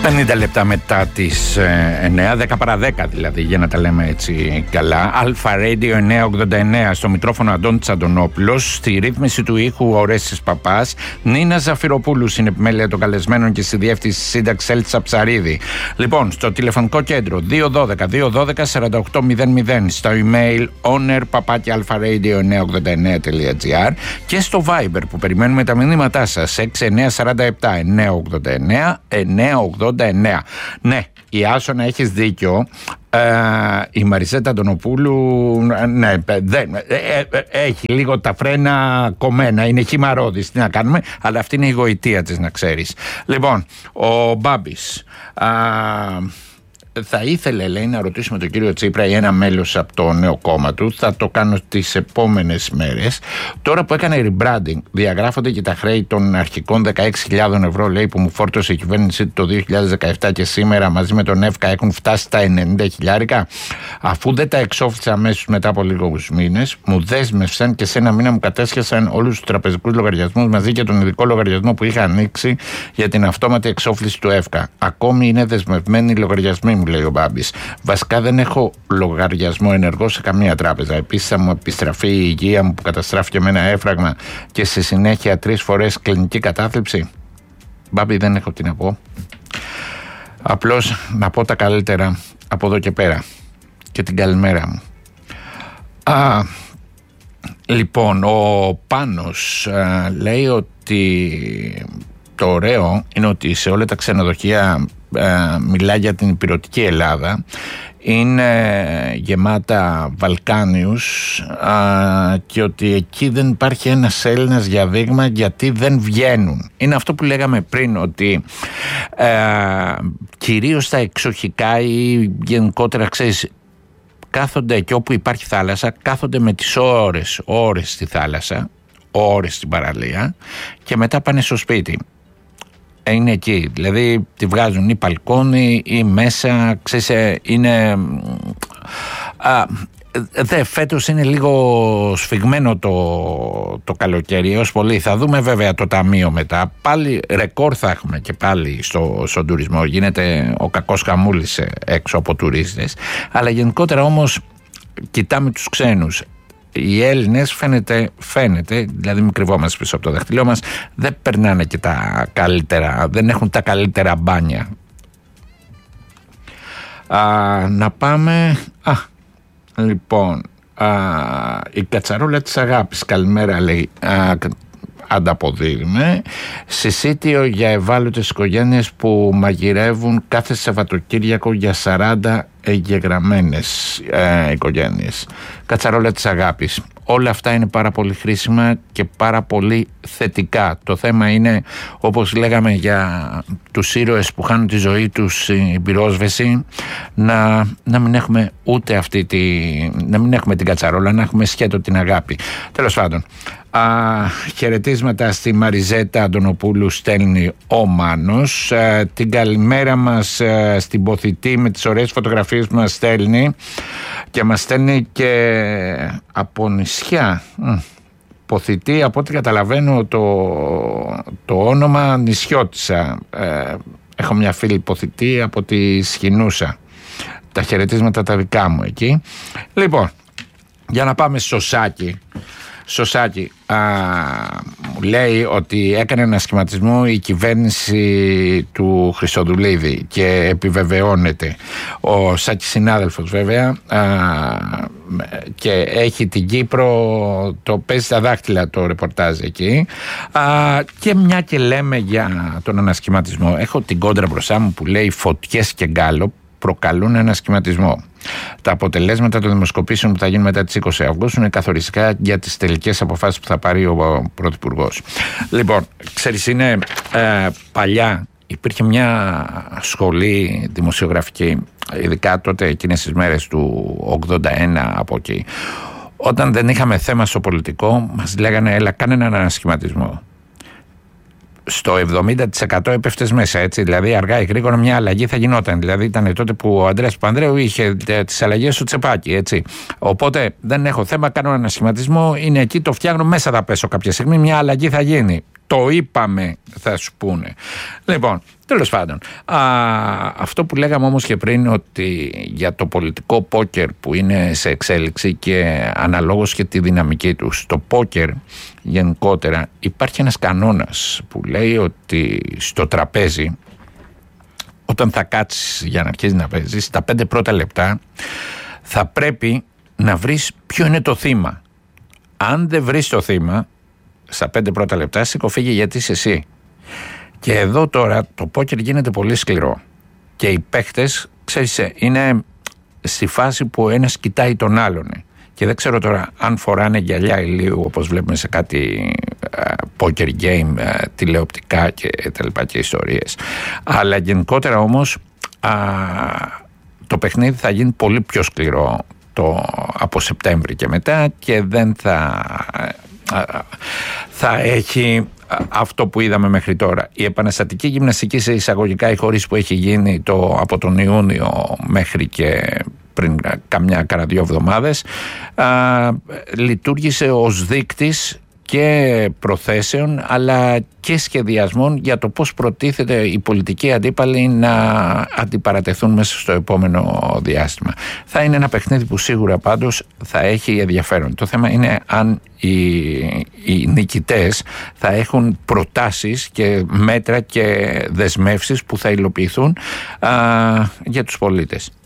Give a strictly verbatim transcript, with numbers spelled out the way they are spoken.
πενήντα λεπτά μετά τις εννιά, δέκα παρά δέκα δηλαδή, για να τα λέμε έτσι καλά. Αλφα Radio εννιακόσια ογδόντα εννέα, στο μικρόφωνο Αντώνης Αντωνόπουλος, στη ρύθμιση του ήχου ο Ορέστης Παπάς, Νίνα Ζαφυροπούλου στην επιμέλεια των καλεσμένων και στη διεύθυνση σύνταξη Έλτσα Ψαρίδη. Λοιπόν, στο τηλεφωνικό κέντρο δύο ένα δύο δύο ένα δύο σαράντα οκτώ μηδέν μηδέν, στο email owner παπάκια αλφα-radio εννιακόσια ογδόντα εννέα τελεία τζι άρ και στο Viber που περιμένουμε τα μηνύματά σας έξι εννιά τέσσερα επτά εννιακόσια ογδόντα εννέα εννιακόσια ογδόντα εννέα. Ναι, η Άσονα, έχεις δίκιο. Ε, η Μαριζέτα Αντωνοπούλου, ναι, δεν, ε, ε, έχει λίγο τα φρένα κομμένα, είναι χυμαρώδης, τι να κάνουμε, αλλά αυτή είναι η γοητεία της, να ξέρεις. Λοιπόν, ο Μπάμπης α, θα ήθελε, λέει, να ρωτήσουμε τον κύριο Τσίπρα ή ένα μέλος από το νέο κόμμα του. Θα το κάνω τις επόμενες μέρες. Τώρα που έκανε rebranding, διαγράφονται και τα χρέη των αρχικών δεκαέξι χιλιάδες ευρώ, λέει, που μου φόρτωσε η κυβέρνησή του το δύο χιλιάδες δεκαεπτά και σήμερα μαζί με τον ΕΦΚΑ έχουν φτάσει στα ενενήντα χιλιάρικα. Αφού δεν τα εξόφλησα αμέσως μετά από λίγους μήνες, μου δέσμευσαν και σε ένα μήνα μου κατέσχεσαν όλους τους τραπεζικούς λογαριασμούς μαζί και τον ειδικό λογαριασμό που είχα ανοίξει για την αυτόματη εξόφληση του ΕΦΚΑ. Ακόμη είναι δεσμευμένοι οι λογαριασμοί μου, λέει ο Μπάμπης. Βασικά δεν έχω λογαριασμό ενεργό σε καμία τράπεζα. Επίσης θα μου επιστραφεί η υγεία μου που καταστράφηκε με ένα έφραγμα και στη συνέχεια τρεις φορές κλινική κατάθλιψη. Μπάμπη, δεν έχω τι να πω. Απλώς να πω τα καλύτερα από εδώ και πέρα και την καλημέρα μου. Α, λοιπόν, ο Πάνος α, λέει ότι το ωραίο είναι ότι σε όλα τα ξενοδοχεία Uh, μιλάει για την υπηρετική Ελλάδα, είναι γεμάτα Βαλκάνιους uh, και ότι εκεί δεν υπάρχει ένας Έλληνας για δείγμα γιατί δεν βγαίνουν. Είναι αυτό που λέγαμε πριν, ότι uh, κυρίως τα εξοχικά ή γενικότερα, ξέρεις, κάθονται και όπου υπάρχει θάλασσα, κάθονται με τις ώρες, ώρες στη θάλασσα, ώρες στην παραλία και μετά πάνε στο σπίτι. Είναι εκεί, δηλαδή τη βγάζουν ή παλκόνι ή μέσα, ξέρεις, είναι... Α, δε, φέτος είναι λίγο σφιγμένο το, το καλοκαίρι, ως πολύ. Θα δούμε βέβαια το ταμείο μετά, πάλι ρεκόρ θα έχουμε και πάλι στο, στον τουρισμό, γίνεται ο κακός χαμούλης έξω από τουρίστες, αλλά γενικότερα όμως κοιτάμε τους ξένους. Οι Έλληνες φαίνεται, φαίνεται, δηλαδή μην κρυβόμαστε πίσω από το δάχτυλό μας, δεν περνάνε και τα καλύτερα, δεν έχουν τα καλύτερα μπάνια. Α, να πάμε, α, λοιπόν, α, η κατσαρόλα της αγάπης, καλημέρα, λέει, α, ανταποδίδουμε. Συσίτιο για ευάλωτες οικογένειες που μαγειρεύουν κάθε Σαββατοκύριακο για σαράντα εγγεγραμμένες ε, οικογένειες. Κατσαρόλα της αγάπης. Όλα αυτά είναι πάρα πολύ χρήσιμα και πάρα πολύ θετικά. Το θέμα είναι, όπως λέγαμε για τους ήρωες που χάνουν τη ζωή τους στην πυρόσβεση, να, να μην έχουμε ούτε αυτή τη, να μην έχουμε την κατσαρόλα, να έχουμε σκέτο την αγάπη. Τέλος πάντων, α, χαιρετίσματα στη Μαριζέτα Αντωνοπούλου στέλνει ο Μάνος. Α, την καλημέρα μας α, στην Ποθητή με τις ωραίες φωτογραφίες που μας στέλνει, και μας στέλνει και από νησιά. Ποθητή, από ό,τι καταλαβαίνω το, το όνομα νησιώτισσα. Ε, έχω μια φίλη Ποθητή από τη Σχοινούσα. Τα χαιρετίσματα τα δικά μου εκεί. Λοιπόν, για να πάμε στο Σάκη. Στο Σάκη, α, μου λέει ότι έκανε ένα σχηματισμό η κυβέρνηση του Χριστοδουλίδη και επιβεβαιώνεται. Ο Σάκης συνάδελφος βέβαια, α, και έχει την Κύπρο, το παίζει στα δάχτυλα το ρεπορτάζ εκεί, α, και μια και λέμε για τον ανασχηματισμό, έχω την κόντρα μπροστά μου που λέει φωτιές και γκάλο προκαλούν ένα σχηματισμό. Τα αποτελέσματα των δημοσκοπήσεων που θα γίνουν μετά τις είκοσι Αυγούστου είναι καθοριστικά για τις τελικές αποφάσεις που θα πάρει ο Πρωθυπουργός. Λοιπόν, ξέρεις, είναι ε, παλιά υπήρχε μια σχολή δημοσιογραφική, ειδικά τότε εκείνες τις μέρες του ογδόντα ένα από εκεί. Όταν δεν είχαμε θέμα στο πολιτικό, μας λέγανε έλα κάνε έναν ανασχηματισμό. Στο εβδομήντα τοις εκατό έπεφτες μέσα, έτσι, δηλαδή αργά ή γρήγορα μια αλλαγή θα γινόταν. Δηλαδή ήταν τότε που ο Ανδρέας Παπανδρέου είχε τις αλλαγές στο τσεπάκι, έτσι. Οπότε δεν έχω θέμα, κάνω ένα ανασχηματισμό, είναι εκεί, το φτιάχνω, μέσα θα πέσω κάποια στιγμή, μια αλλαγή θα γίνει. Το είπαμε, θα σου πούνε. Λοιπόν, τέλος πάντων, α, αυτό που λέγαμε όμως και πριν, ότι για το πολιτικό πόκερ που είναι σε εξέλιξη και αναλόγως και τη δυναμική του, στο πόκερ γενικότερα υπάρχει ένας κανόνας που λέει ότι στο τραπέζι, όταν θα κάτσεις για να αρχίσεις να παίζεις, τα πέντε πρώτα λεπτά θα πρέπει να βρεις ποιο είναι το θύμα. Αν δεν βρεις το θύμα στα πέντε πρώτα λεπτά, σηκωφύγε γιατί είσαι εσύ. Και εδώ τώρα το πόκερ γίνεται πολύ σκληρό και οι παίχτες, ξέρεις, είναι στη φάση που ο ένας κοιτάει τον άλλον και δεν ξέρω τώρα αν φοράνε γυαλιά ηλίου όπως βλέπουμε σε κάτι uh, poker game, uh, τηλεοπτικά και τα λοιπά και ιστορίες, αλλά γενικότερα όμως uh, το παιχνίδι θα γίνει πολύ πιο σκληρό το, από Σεπτέμβρη και μετά, και δεν θα uh, θα έχει αυτό που είδαμε μέχρι τώρα. Η επαναστατική γυμναστική σε εισαγωγικά, η χωρίς που έχει γίνει το, από τον Ιούνιο μέχρι και πριν καμιά κάνα δύο εβδομάδες, α, λειτουργήσε ως δείκτης και προθέσεων αλλά και σχεδιασμών για το πώς προτίθεται οι πολιτικοί αντίπαλοι να αντιπαρατεθούν μέσα στο επόμενο διάστημα. Θα είναι ένα παιχνίδι που σίγουρα πάντως θα έχει ενδιαφέρον. Το θέμα είναι αν οι, οι νικητές θα έχουν προτάσεις και μέτρα και δεσμεύσεις που θα υλοποιηθούν α, για τους πολίτες.